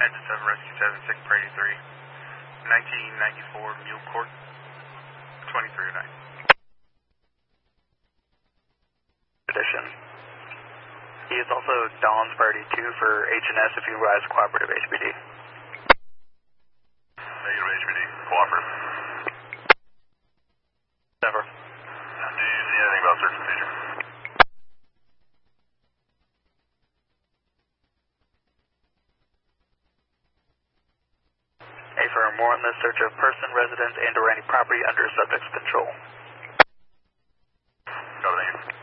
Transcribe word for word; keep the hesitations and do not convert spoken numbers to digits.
Engine seven, Rescue seven, six per eighty-three. nineteen ninety-four Mule Court, twenty-three oh nine. Addition. He is also Dawn's Party two for H and S if you rise cooperative H P D. Negative H P D, cooperative. Never. Do you see anything about search procedure? A for more on this search of person, residence, and or any property under subject's control. Got it.